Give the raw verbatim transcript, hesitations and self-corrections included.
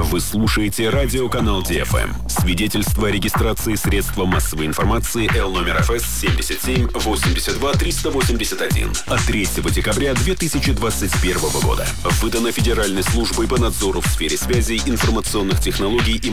Вы слушаете радиоканал Ди Эф Эм. Свидетельство о регистрации средства массовой информации Л номер Эф С семьдесят семь восемьдесят два триста восемьдесят один от третьего декабря две тысячи двадцать первого года. Выдано Федеральной службой по надзору в сфере связи, информационных технологий и